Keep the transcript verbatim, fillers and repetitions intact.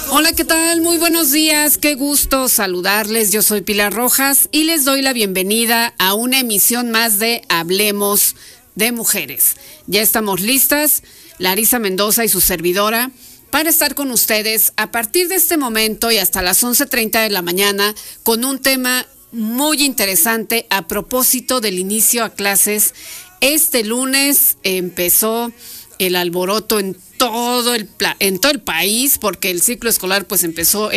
Hola, ¿qué tal? Muy buenos días, qué gusto saludarles. Yo soy Pilar Rojas y les doy la bienvenida a una emisión más de Hablemos de Mujeres. Ya estamos listas, Larisa Mendoza y su servidora, para estar con ustedes a partir de este momento y hasta las once treinta de la mañana con un tema muy interesante a propósito del inicio a clases. Este lunes empezó el alboroto en todo el en todo el país porque el ciclo escolar pues empezó